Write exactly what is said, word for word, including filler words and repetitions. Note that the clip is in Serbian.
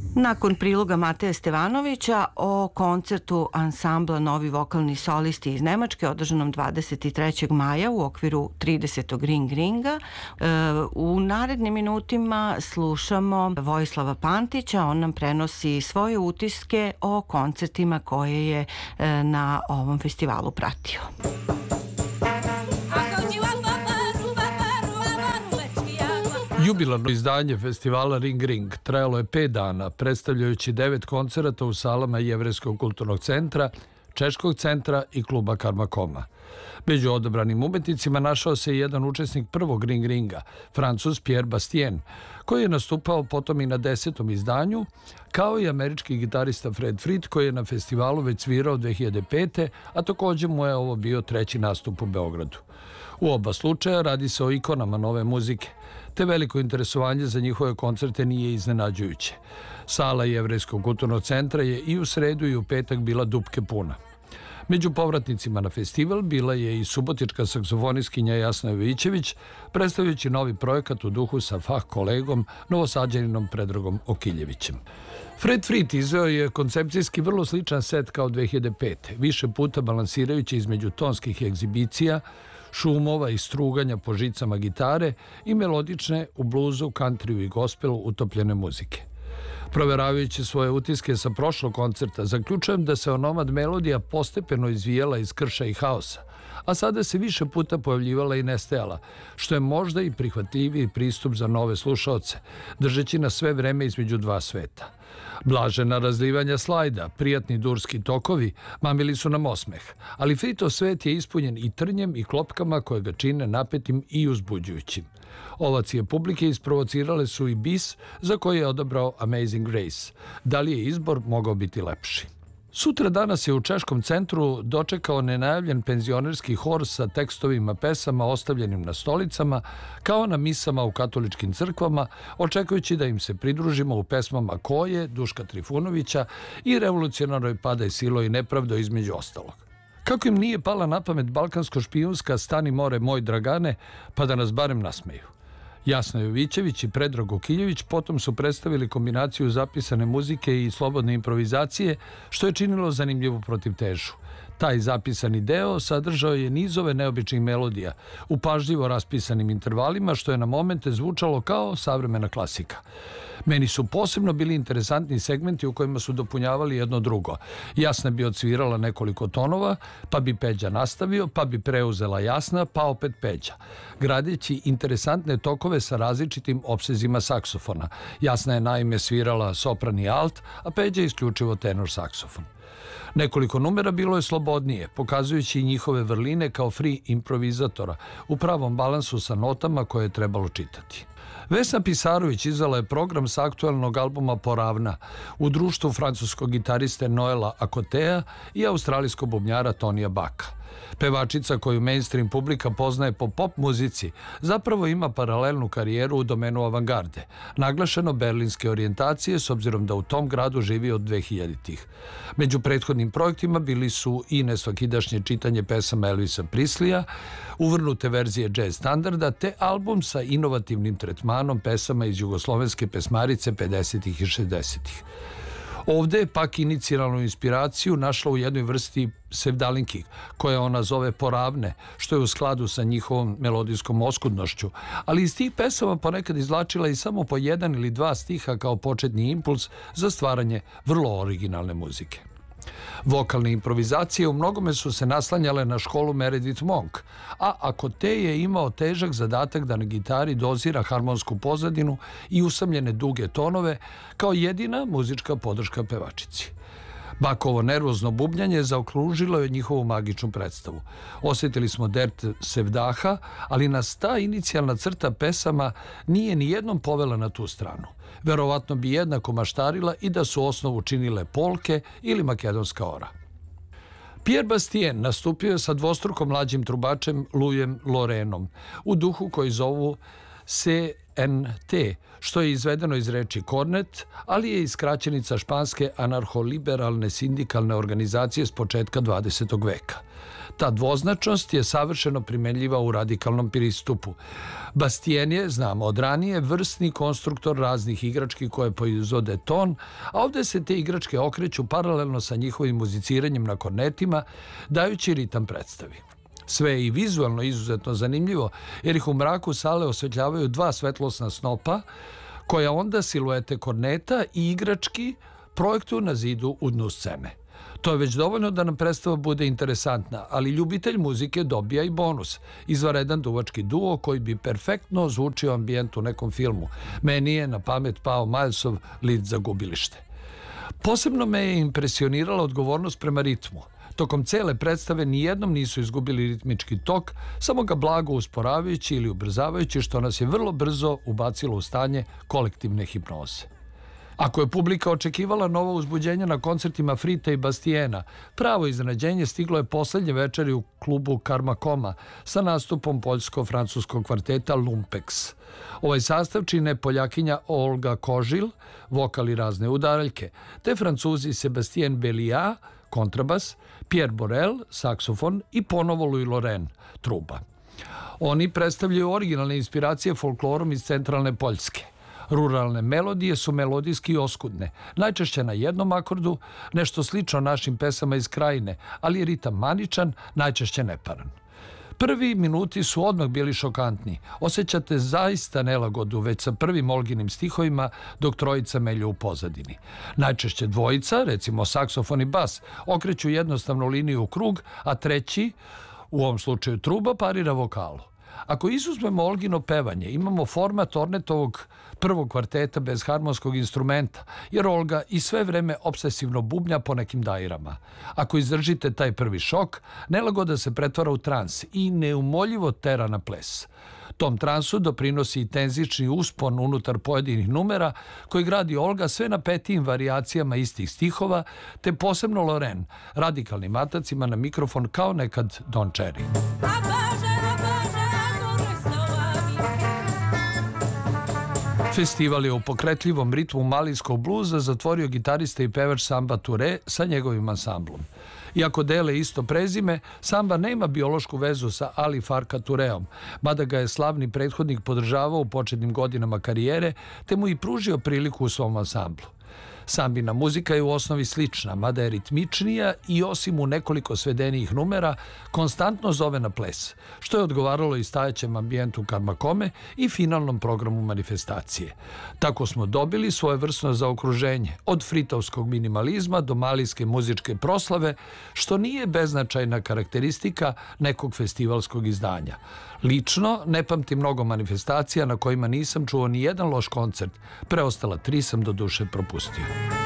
Nakon priloga Mateja Stevanovića o koncertu ansambla Novi vokalni solisti iz Nemačke održanom dvadeset trećeg maja u okviru tridesetog Ring Ringa, u narednim minutima slušamo Vojislava Pantića. On nam prenosi svoje utiske o koncertima koje je na ovom festivalu pratio. Jubilarno izdanje festivala Ring Ring trajalo je pet dana, predstavljajući devet koncerata u salama Jevrejskog kulturnog centra, Češkog centra i kluba Karmakoma. Među odabranim umetnicima našao se i jedan učesnik prvog Ring Ringa, Francuz Pierre Bastien, koji je nastupao potom i na desetom izdanju, kao i američki gitarista Fred Fried, koji je na festivalu već svirao dve hiljade pete. a također mu je ovo bio treći nastup u Beogradu. U oba slučaja radi se o ikonama nove muzike, te veliko interesovanje za njihove koncerte nije iznenađujuće. Sala Jevrejskog kulturnog centra je i u sredu i u petak bila dupke puna. Među povratnicima na festival bila je i subotička saksofonistkinja Jasna Jovićević, predstavljajući novi projekat u duhu sa fah kolegom, novosađaninom Predragom Okiljevićem. Fred Fried izveo je koncepcijski vrlo sličan set kao dve hiljade pete. više puta balansirajući između tonskih egzibicija, šumova i struganja po žicama gitare i melodične u bluzu, country i gospelu utopljene muzike. Proveravajući svoje utiske sa prošlog koncerta, zaključujem da se onomad melodija postepeno izvijela iz krša i haosa, a sada se više puta pojavljivala i nestajala, što je možda i prihvatljiviji pristup za nove slušaoce, držeći na sve vreme između dva sveta. Blažena razlivanja slajda, prijatni durski tokovi mamili su nam osmeh, ali Friedov svet je ispunjen i trnjem i klopkama koje ga čine napetim i uzbuđujućim. Ovacije publike isprovocirale su i bis za koji je odabrao Amazing Grace. Da li je izbor mogao biti lepši? Sutra danas je u Češkom centru dočekao nenajavljen penzionerski hor sa tekstovima pesama ostavljenim na stolicama, kao na misama u katoličkim crkvama, očekujući da im se pridružimo u pesmama Koje, Duška Trifunovića i revolucionarnoj Padaj silo i nepravdo između ostalog. Kako im nije pala na pamet balkansko-špijunska Stani more moj Dragane, pa da nas barem nasmeju. Jasna Jovićević i Predrag Okiljević potom su predstavili kombinaciju zapisane muzike i slobodne improvizacije, što je činilo zanimljivu protivtežu. Taj zapisani deo sadržao je nizove neobičnih melodija u pažljivo raspisanim intervalima, što je na momente zvučalo kao savremena klasika. Meni su posebno bili interesantni segmenti u kojima su dopunjavali jedno drugo. Jasna bi odsvirala nekoliko tonova, pa bi Peđa nastavio, pa bi preuzela Jasna, pa opet Peđa, gradeći interesantne tokove sa različitim opsezima saksofona. Jasna je naime svirala sopran i alt, a Peđa isključivo tenor saksofon. Nekoliko numera bilo je slobodnije, pokazujući njihove vrline kao free improvizatora, u pravom balansu sa notama koje je trebalo čitati. Vesna Pisarović izvela je program sa aktualnog albuma Poravna u društvu francuskog gitariste Noela Akotea i australijskog bubnjara Tonija Baka. Pevačica koju mainstream publika poznaje po pop muzici zapravo ima paralelnu karijeru u domenu avangarde, naglašeno berlinske orijentacije s obzirom da u tom gradu živi od dvehiljaditih. Među prethodnim projektima bili su i nesvakidašnje čitanje pesama Elvisa Prislija, uvrnute verzije jazz standarda te album sa inovativnim tretmanom pesama iz jugoslovenske pesmarice pedesetih i šezdesetih. Ovde je pak inicijalnu inspiraciju našla u jednoj vrsti sevdalinki, koje ona zove Poravne, što je u skladu sa njihovom melodijskom oskudnošću, ali iz tih pesama ponekad izvlačila i samo po jedan ili dva stiha kao početni impuls za stvaranje vrlo originalne muzike. Vokalne improvizacije u mnogome su se naslanjale na školu Meredith Monk, a Akote je imao težak zadatak da na gitari dozira harmonsku pozadinu i usamljene duge tonove kao jedina muzička podrška pevačici. Bakovo nervozno bubnjanje zaokružilo je njihovu magičnu predstavu. Osjetili smo dert sevdaha, ali nas ta inicijalna crta pesama nije ni jednom povela na tu stranu. Verovatno bi jednako maštarila i da su osnovu činile polke ili makedonska ora. Pierre Bastien nastupio je sa dvostruko mlađim trubačem Louisom Lorenom u duhu koji zovu C N T, što je izvedeno iz reči kornet, ali je i skraćenica španske anarholiberalne sindikalne organizacije s početka dvadesetog veka. Ta dvoznačnost je savršeno primenljiva u radikalnom pristupu. Bastien je, znamo od ranije, vrsni konstruktor raznih igrački koje proizvode ton, a ovde se te igračke okreću paralelno sa njihovim muziciranjem na kornetima, dajući ritam predstavi. Sve je i vizualno izuzetno zanimljivo, jer ih u mraku sale osvetljavaju dva svetlosna snopa, koja onda siluete korneta i igrački projektuju na zidu u dnu scene. To je već dovoljno da nam predstava bude interesantna, ali ljubitelj muzike dobija i bonus. Izvanredan duvački duo koji bi perfektno zvučio ambijent u nekom filmu. Meni je na pamet pao Milesov Lid za gubilište. Posebno me je impresionirala odgovornost prema ritmu. Tokom cele predstave nijednom nisu izgubili ritmički tok, samo ga blago usporavajući ili ubrzavajući, što nas je vrlo brzo ubacilo u stanje kolektivne hipnoze. Ako je publika očekivala novo uzbuđenje na koncertima Frita i Bastiena, pravo iznenađenje stiglo je poslednje večeri u klubu Karma Koma sa nastupom poljsko-francuskog kvarteta Lumpex. Ovaj sastav čine Poljakinja Olga Kožil, vokal i razne udaraljke, te Francuzi Sebastien Bellia, kontrabas, Pierre Borel, saksofon i ponovo Louis Loren, truba. Oni predstavljaju originalne inspiracije folklorom iz centralne Poljske. Ruralne melodije su melodijski oskudne, najčešće na jednom akordu, nešto slično našim pesama iz krajine, ali je ritam maničan, najčešće neparan. Prvi minuti su odmah bili šokantni. Osjećate zaista nelagodu već sa prvim Olginim stihovima dok trojica melju u pozadini. Najčešće dvojica, recimo saksofon i bas, okreću jednostavnu liniju u krug, a treći, u ovom slučaju truba, parira vokalu. Ako izuzmemo Olgino pevanje, imamo format Ornetovog prvog kvarteta bez harmonskog instrumenta, jer Olga i sve vreme obsesivno bubnja po nekim dairama. Ako izdržite taj prvi šok, nelagoda se pretvara u trans i neumoljivo tera na ples. Tom transu doprinosi i tenzični uspon unutar pojedinih numera koji gradi Olga sve napetijim varijacijama istih stihova, te posebno Loren, radikalnim atacima na mikrofon kao nekad Don Cherry. Festival je u pokretljivom ritmu malijskog bluza zatvorio gitarista i pevač Samba Touré sa njegovim ansamblom. Iako dele isto prezime, Samba nema biološku vezu sa Ali Farka Touréom, mada ga je slavni prethodnik podržavao u početnim godinama karijere, te mu i pružio priliku u svom ansamblu. Sambina muzika je u osnovi slična, mada je ritmičnija i osim u nekoliko svedenijih numera, konstantno zove na ples, što je odgovaralo i stajećem ambijentu Karma Kome i finalnom programu manifestacije. Tako smo dobili svojevrsno zaokruženje, od fritovskog minimalizma do malijske muzičke proslave, što nije beznačajna karakteristika nekog festivalskog izdanja. Lično, ne pamtim mnogo manifestacija na kojima nisam čuo ni jedan loš koncert, preostala tri sam do duše propustio.